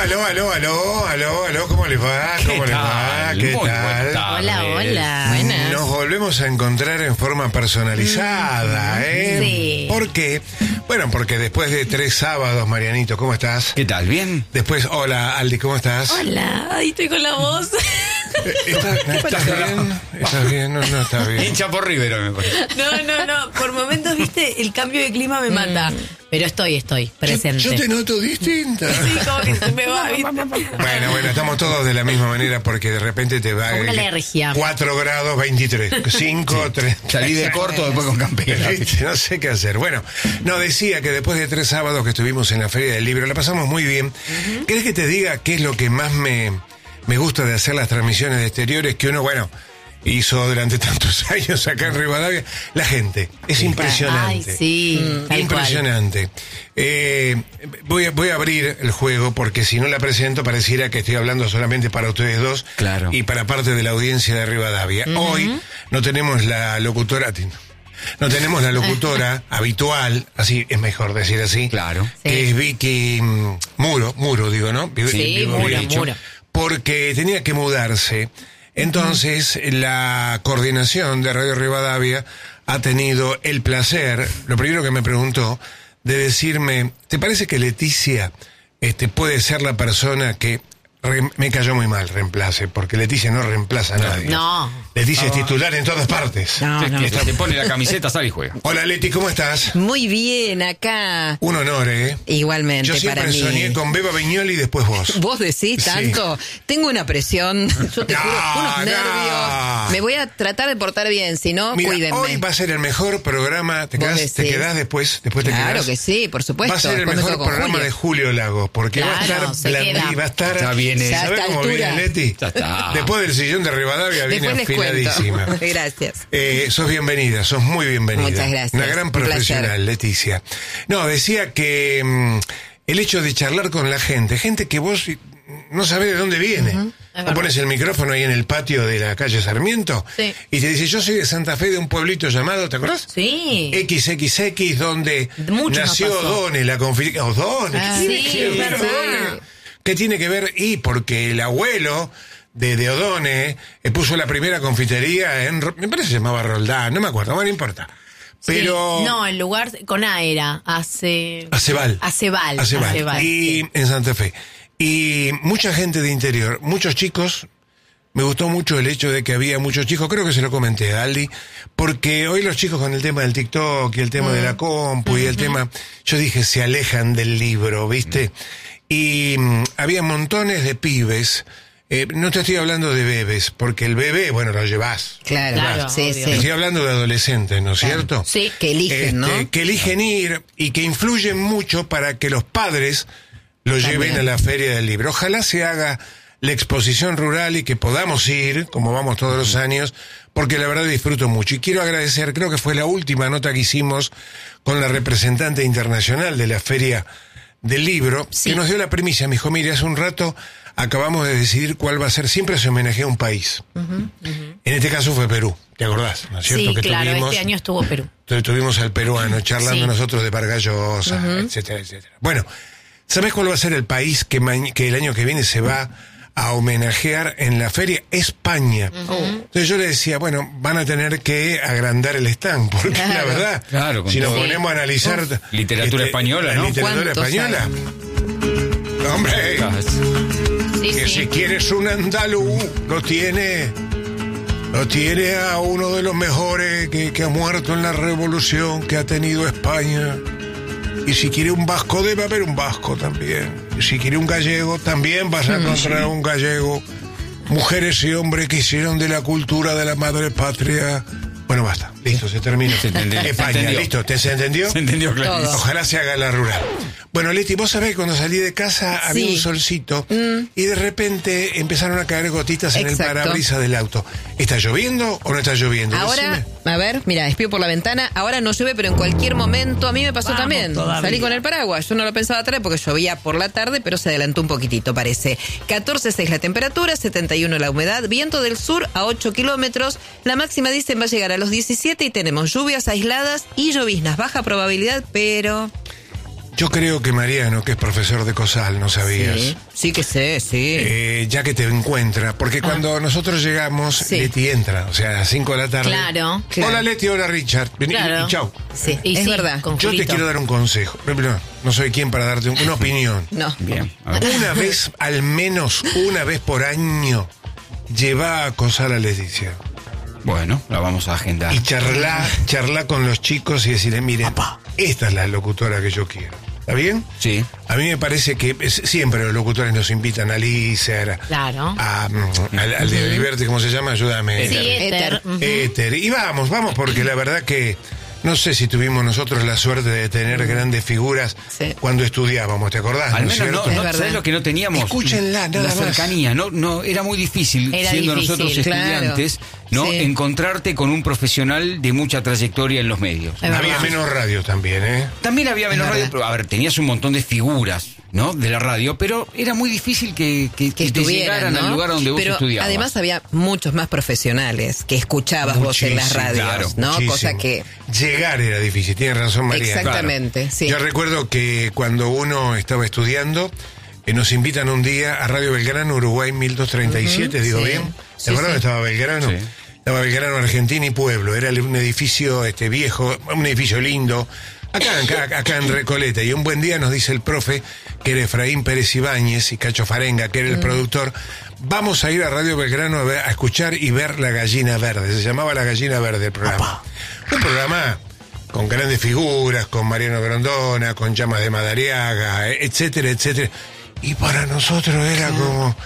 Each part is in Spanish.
aló, ¿cómo les va? ¿Cómo les va? ¿Qué tal? Hola. Buenas. Nos volvemos a encontrar en forma personalizada, ¿eh? Sí. ¿Por qué? Bueno, porque después de 3 sábados, Marianito, ¿cómo estás? ¿Qué tal? ¿Bien? Después, hola, Aldi, ¿cómo estás? Hola, ahí estoy con la voz. ¿Estás bien? ¿Estás bien? No está bien. Hincha por Rivero, me parece. No. Por momentos, viste, el cambio de clima me mata. Pero estoy presente. Yo te noto distinta. Sí, como que se me va, ¿viste? Bueno, estamos todos de la misma manera porque de repente te va... Como una alergia. 4 grados, 23, 5, 3... Salí de corto después con campera. No sé qué hacer. Bueno, decía que después de 3 sábados que estuvimos en la Feria del Libro, la pasamos muy bien. ¿Querés que te diga qué es lo que más me gusta de hacer las transmisiones de exteriores que uno, hizo durante tantos años acá en Rivadavia? La gente. Es impresionante. Ay, sí. Impresionante. Voy a abrir el juego porque si no la presento pareciera que estoy hablando solamente para ustedes dos. Claro. Y para parte de la audiencia de Rivadavia. Hoy no tenemos la locutora... No tenemos la locutora habitual, así es mejor decir así. Claro. Que es Vicky Muro, digo, ¿no? Sí, Muro. Porque tenía que mudarse. Entonces, la coordinación de Radio Rivadavia ha tenido el placer, lo primero que me preguntó, de decirme, ¿te parece que Leticia puede ser la persona que... me cayó muy mal, reemplace, porque Leticia no reemplaza a nadie. No. Leticia es titular en todas partes. Te pone la camiseta, sale y juega. Hola, Leti, ¿cómo estás? Muy bien, acá. Un honor, ¿eh? Igualmente, yo siempre para mí. soñé con Beba Viñoli y después vos. ¿Vos decís tanto? Sí. Tengo una presión, yo te juro, unos nervios. Me voy a tratar de portar bien, si no, Mira, cuídenme. hoy va a ser el mejor programa. ¿Te quedás después? Claro te que sí, por supuesto. Va a ser el Después me mejor quedo con programa Julio. de Julio Lagos, porque va a Claro, estar se Blandí, queda. va a estar... Ya viene. Ya ¿Sabés a esta cómo viene altura. Leti? Ya está. Después del sillón de Rivadavia viene Después les afiladísima. cuento. Gracias. Sos bienvenida, sos muy bienvenida. Muchas gracias. Una gran Un profesional, placer. Leticia. No, decía que el hecho de charlar con la gente que vos no sabés de dónde viene. Vos pones el micrófono ahí en el patio de la calle Sarmiento y te dice, yo soy de Santa Fe, de un pueblito llamado, ¿te acordás? Sí. XXX, donde Mucho nació nos pasó. O'Donnell, la confitería. O'Donnell, Sí, verdad. ¿qué tiene que ver? Y porque el abuelo de O'Donnell puso la primera confitería en... Me parece que se llamaba Roldán, no me acuerdo, bueno, no importa. Pero... Sí. No, el lugar con A era Acebal. Y sí. en Santa Fe. Y mucha gente de interior, muchos chicos... Me gustó mucho el hecho de que había muchos chicos, creo que se lo comenté a Aldi, porque hoy los chicos con el tema del TikTok y el tema de la compu y el tema, yo dije, se alejan del libro, ¿viste? Y había montones de pibes, no te estoy hablando de bebés, porque el bebé, lo llevás. Claro, sí, obvio. sí. Te estoy hablando de adolescentes, ¿no es cierto? Sí. Que eligen, ¿no? Que eligen ir y que influyen mucho para que los padres lo lleven a la Feria del Libro. Ojalá se haga la exposición rural y que podamos ir, como vamos todos los años, porque la verdad disfruto mucho. Y quiero agradecer, creo que fue la última nota que hicimos con la representante internacional de la Feria del Libro, que nos dio la primicia. Me dijo, mire, hace un rato acabamos de decidir cuál va a ser, siempre se homenajea a un país. En este caso fue Perú, ¿te acordás? ¿No es cierto? Sí, Que claro, tuvimos, este año estuvo Perú. tuvimos al peruano charlando nosotros de Vargas Llosa, etcétera, etcétera. Bueno, ¿sabés cuál va a ser el país que el año que viene se va a homenajear en la feria? España. Entonces yo le decía, van a tener que agrandar el stand, porque la verdad, si nos ponemos a analizar literatura española, ¿no? La literatura española. Hombre, que si quieres un andaluz, lo tiene a uno de los mejores que ha muerto en la revolución que ha tenido España. Y si quiere un vasco, debe haber un vasco también. Y si quiere un gallego, también vas a encontrar un gallego. Mujeres y hombres que hicieron de la cultura de la madre patria. Bueno, basta. Listo, se terminó. Se entendió. España, listo. ¿Se entendió? Se entendió, claro. Ojalá se haga la rural. Bueno, Leti, vos sabés, cuando salí de casa había un solcito y de repente empezaron a caer gotitas en el parabrisas del auto. ¿Está lloviendo o no está lloviendo? Ahora, Decime. a ver, mira, espío por la ventana. Ahora no llueve, pero en cualquier momento a mí me pasó también. Todavía. Salí con el paraguas. Yo no lo pensaba traer porque llovía por la tarde, pero se adelantó un poquitito, parece. 14,6 la temperatura, 71 la humedad, viento del sur a 8 kilómetros. La máxima, dicen, va a llegar a los 17 y tenemos lluvias aisladas y lloviznas. Baja probabilidad, pero... Yo creo que Mariano, que es profesor de COSAL, ¿no sabías? Sí que sé, sí. Ya que te encuentra, porque cuando nosotros llegamos, Sí. Leti entra, o sea, a las 5 de la tarde. Claro. Hola Leti, hola Richard. Vení, Claro. y chau. Sí, Es verdad. con Yo te Julito. quiero dar un consejo. No soy quien para darte una opinión. No. Bien. A ver. Una vez, al menos una vez por año, lleva a COSAL a Leticia. Bueno, la vamos a agendar. Y charla con los chicos y decirle, miren, esta es la locutora que yo quiero. ¿Está bien? Sí. A mí me parece que siempre los locutores nos invitan a Lícer, Claro. al de Liberty, ¿cómo se llama? Ayúdame. Sí, Éter. Éter. Éter. Y vamos, porque la verdad que no sé si tuvimos nosotros la suerte de tener grandes figuras Sí. cuando estudiábamos, ¿te acordás? Al ¿no es menos cierto? Es verdad. ¿sabes lo que no teníamos? Escúchenla, nada la más. cercanía, no, era muy difícil, Era siendo difícil, nosotros claro. estudiantes, ¿no? Sí. Encontrarte con un profesional de mucha trayectoria en los medios. Es Había verdad. menos radio también, ¿eh? También había menos Es radio, verdad. pero a ver, tenías un montón de figuras, ¿no? De la radio, pero era muy difícil que te Estuvieran, llegaran ¿no? al lugar donde vos Pero estudiabas. además había muchos más profesionales que escuchabas vos en las Muchísimo, radios, claro, ¿no? Muchísimo. Cosa que... Llegar era difícil, tiene razón María. Exactamente, sí. Yo recuerdo que cuando uno estaba estudiando, nos invitan un día a Radio Belgrano, Uruguay 1237, digo sí. bien. Sí, ¿Te acuerdas sí. que estaba Belgrano? Sí. Estaba Belgrano, Argentina y Pueblo. Era un edificio viejo, un edificio lindo. Acá en Recoleta. Y un buen día nos dice el profe, que era Efraín Pérez Ibáñez y Cacho Farenga, que era el productor, vamos a ir a Radio Belgrano a escuchar y ver La Gallina Verde. Se llamaba La Gallina Verde el programa. Un programa con grandes figuras, con Mariano Grondona, con Llamas de Madariaga, etcétera, etcétera. Y para nosotros era como...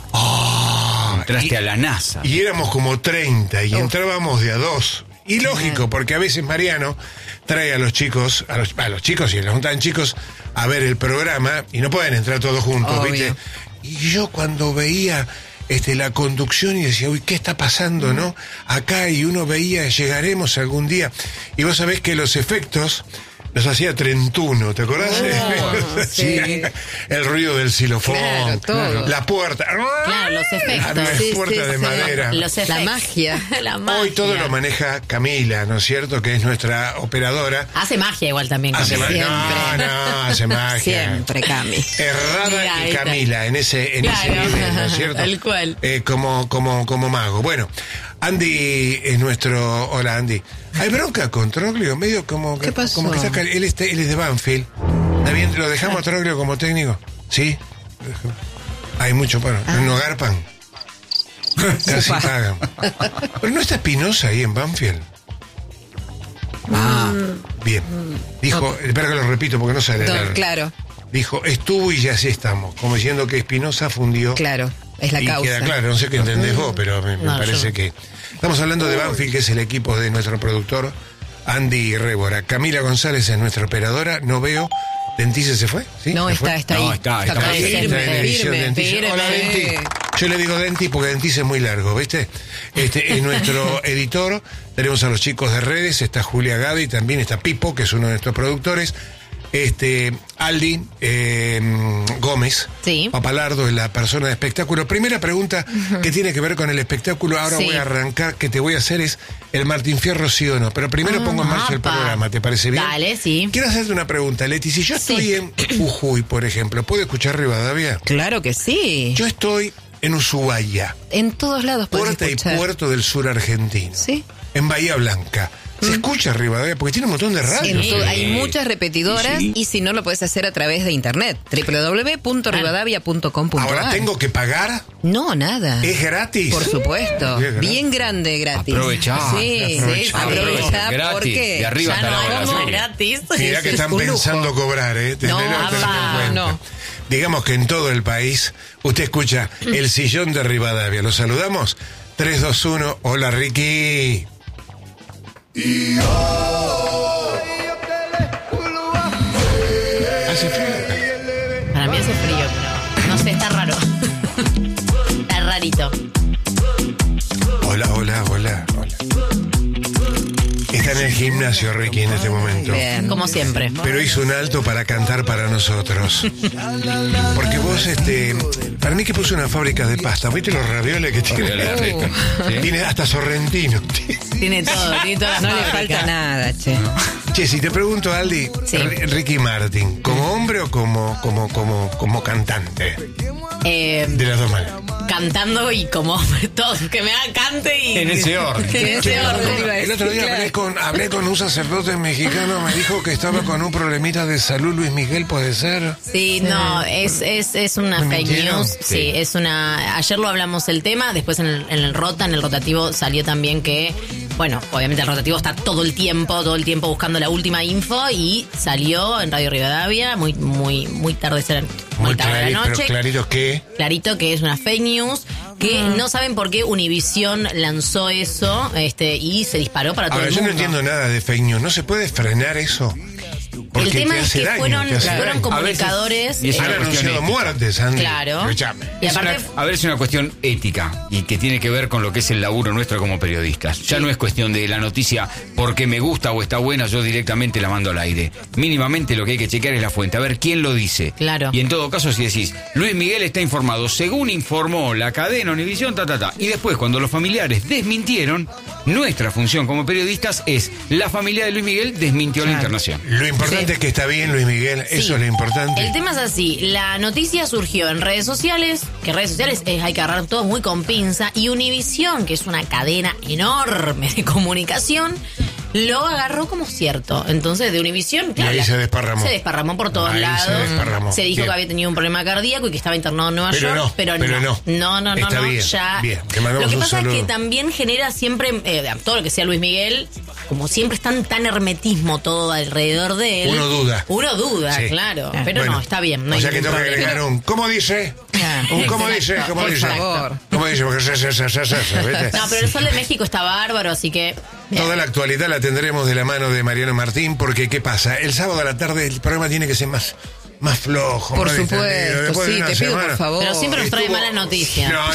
Entraste a la NASA. Y éramos como 30 y entrábamos de a 2. Y lógico, porque a veces Mariano trae a los chicos, a los chicos y les juntan chicos a ver el programa y no pueden entrar todos juntos, Obvio. ¿viste? Y yo cuando veía la conducción y decía, uy, ¿qué está pasando, no? Acá, y uno veía, llegaremos algún día. Y vos sabés que los efectos los hacía Trentuno, ¿te acordás? sí. El ruido del xilofón, Claro, todo. la puerta. Claro, los efectos. La Sí, puerta sí, de sí. madera. Los efectos. La magia. La magia. Hoy todo lo maneja Camila, ¿no es cierto? Que es nuestra operadora. Hace magia igual también. Hace Camila. magia. No, hace magia. Siempre, Cami. Errada Mira, y ahí está. Camila en ese Claro. nivel, ¿no es cierto? Tal cual. Como mago. Bueno, Andy es nuestro... Hola, Andy. ¿Hay bronca con Troglio? Medio como... ¿Qué pasó? Como que está... Él es de Banfield. ¿Está bien? ¿Lo dejamos a Troglio como técnico? ¿Sí? Hay mucho... Bueno, no garpan. Casi Upa. pagan. Pero no está Espinosa ahí en Banfield. Bien. Dijo, espera que lo repito porque no sale. Claro, Dijo, estuvo y ya sí estamos. Como diciendo que Espinosa fundió. claro. Es la Y causa. queda claro, no sé qué entendés vos, pero me No, parece yo- que... Estamos hablando de Banfield, que es el equipo de nuestro productor, Andy Rébora. Camila González es nuestra operadora. No veo... ¿Dentice se fue? ¿Sí? No, ¿Se fue? está No, ahí. está Está en edición Dentice. firme. Hola, Denti. Yo le digo Denti porque Dentice es muy largo, ¿viste? Es nuestro editor. Tenemos a los chicos de redes. Está Julia Gaby, también está Pipo, que es uno de nuestros productores. Aldi Gómez. Sí. Papalardo es la persona de espectáculo. Primera pregunta que tiene que ver con el espectáculo. Ahora Sí. voy a arrancar, que te voy a hacer es el Martín Fierro, sí o no. Pero primero pongo en marcha el apa. programa, ¿te parece bien? Dale, sí. Quiero hacerte una pregunta, Leti. Si yo estoy en Jujuy, por ejemplo, ¿puedo escuchar Rivadavia? Claro que sí. Yo estoy en Ushuaia, En todos lados puedes puerta escuchar. y puerto del sur argentino. Sí. En Bahía Blanca. ¿Se escucha Rivadavia? Porque tiene un montón de En radios. todo- hay muchas repetidoras Sí. y si no lo puedes hacer a través de internet www.rivadavia.com.ar. Ahora, ¿tengo que pagar? No, nada. ¿Es gratis? Por supuesto. Sí, es gratis. Bien grande gratis. Aprovechá. Sí, Aprovechá. aprovechá Gratis, porque de arriba Ya hasta no la hora. vamos Sí. gratis. Mirá que están un lujo. pensando cobrar, ¿eh? Tenelo que tener en apa, cuenta. no. Digamos que en todo el país usted escucha el sillón de Rivadavia. ¿Lo saludamos? 3, 2, 1. Hola, Ricky. Hace frío. Para mí hace frío, pero no sé, está raro. Está rarito. Hola. Está en el gimnasio, Ricky, en este momento. Bien. Como siempre. Pero hizo un alto para cantar para nosotros. Porque vos, para mí que puso una fábrica de pasta. ¿Viste los ravioles que tiene? ¿Sí? Tiene hasta sorrentino. Tiene todo, tiene toda la No le fábrica. falta nada, che. Che, si te pregunto, Aldi, Sí. Ricky Martin, ¿como hombre o como cantante? De las dos maneras. Cantando y como todo, que me haga cante y... En ese orden. En ese Che, orden. iba a el decir, otro día hablé con un sacerdote mexicano, me dijo que estaba con un problemita de salud. Luis Miguel, ¿puede ser? Sí, no, es una ¿Me fake mintieron? news. Sí, es una... Ayer lo hablamos el tema, después en el rotativo salió también que, bueno, obviamente el rotativo está todo el tiempo buscando la última info y salió en Radio Rivadavia muy tarde, muy tarde de la Pero noche. clarito que... Clarito que es una fake news, que no saben por qué Univision lanzó eso y se disparó para todo Ahora, el yo mundo. no entiendo nada de fake news. ¿No se puede frenar eso? Porque El tema te es hace que daño, fueron te hace daño. comunicadores. Y es Han una cuestión anunciado ética. muertes, Andy. Claro. Escuchame. Y Es aparte, a ver, es una cuestión ética y que tiene que ver con lo que es el laburo nuestro como periodistas. Ya no es cuestión de la noticia porque me gusta o está buena, yo directamente la mando al aire. Mínimamente lo que hay que chequear es la fuente, a ver quién lo dice. Claro. Y en todo caso, si decís, Luis Miguel está informado, según informó la cadena Univisión, y después cuando los familiares desmintieron, nuestra función como periodistas es, la familia de Luis Miguel desmintió la internación. Lo importante es que está bien, Luis Miguel. sí. Eso es lo importante. El tema es así, la noticia surgió en redes sociales, que redes sociales hay que agarrar todo muy con pinza, y Univisión, que es una cadena enorme de comunicación, lo agarró como cierto. Entonces, de Univisión, Y ahí se desparramó. Se desparramó por todos Ahí lados. se desparramó. Se dijo Bien. que había tenido un problema cardíaco y que estaba internado en Nueva Pero York, no, pero no. no. Está bien, Ya. bien. Te mandamos Lo que un pasa es saludo. que también genera siempre, todo lo que sea Luis Miguel, como siempre es tan hermetismo todo alrededor de él. Uno duda. Uno duda, Sí. claro. Pero Bueno, no, está bien. No o hay sea que ningún tengo que problema. agregar un... ¿Cómo dice? Un ¿cómo dice? Exacto, ¿Cómo dice? favor. ¿Cómo dice? Porque ¿viste? No, pero el Sol de México está bárbaro, así que... Toda la actualidad la tendremos de la mano de Mariano Martín, porque ¿qué pasa? El sábado a la tarde el programa tiene que ser más flojo. Por más supuesto, distendido. Después de sí, una te pido semana- por favor. Pero siempre nos trae Estuvo- malas noticias. No.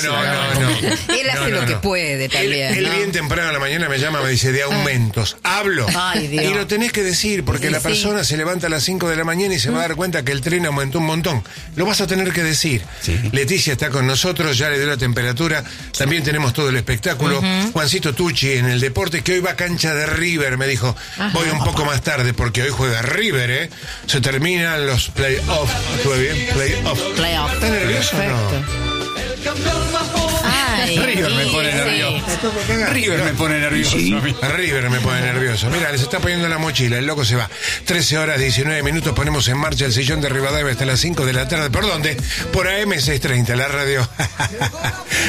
Él hace lo que puede también, Él ¿no? bien temprano a la mañana me llama, me dice, de aumentos. Hablo. Ay, Dios. Y lo tenés que decir, porque Sí, la sí. persona se levanta a las 5 de la mañana y se va a dar cuenta que el tren aumentó un montón. Lo vas a tener que decir. Sí. Leticia está con nosotros, ya le dio la temperatura. También tenemos todo el espectáculo. Juancito Tucci en el deporte, que hoy va a cancha de River, me dijo. Voy un poco más tarde, porque hoy juega River, ¿eh? Se terminan los playoffs. ¿Estuve bien? Playoff. Playoff. ¿Estás nervioso o no? Ay, River me sí, pone sí. nervioso. River me pone nervioso. River me pone nervioso. Mira, les está poniendo la mochila, el loco se va. 13 horas 19 minutos, ponemos en marcha el sillón de Rivadavia hasta las 5 de la tarde. ¿Por dónde? Por AM 630, la radio.